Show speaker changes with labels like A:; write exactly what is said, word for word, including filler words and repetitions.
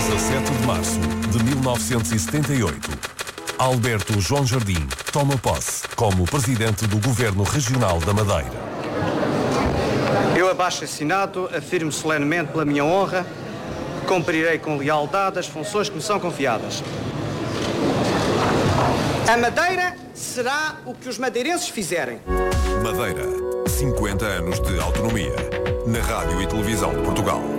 A: dezassete de março de mil novecentos e setenta e oito, Alberto João Jardim toma posse como Presidente do Governo Regional da Madeira.
B: Eu, abaixo assinado, afirmo solenemente pela minha honra que cumprirei com lealdade as funções que me são confiadas. A Madeira será o que os madeirenses fizerem.
A: Madeira, cinquenta anos de autonomia. Na Rádio e Televisão de Portugal.